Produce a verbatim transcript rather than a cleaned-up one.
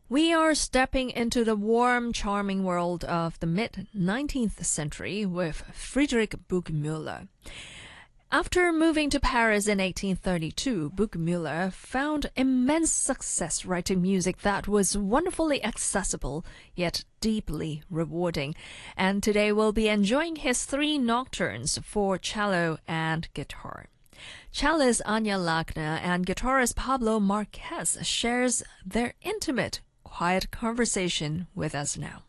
We are stepping into the warm, charming world of the mid-nineteenth century with Friedrich Buchmüller. After moving to Paris in eighteen thirty-two, Buchmüller found immense success writing music that was wonderfully accessible, yet deeply rewarding. And today we'll be enjoying his three nocturnes for cello and guitar. Cellist Anya Lachner and guitarist Pablo Marquez shares their intimate, quiet conversation with us now.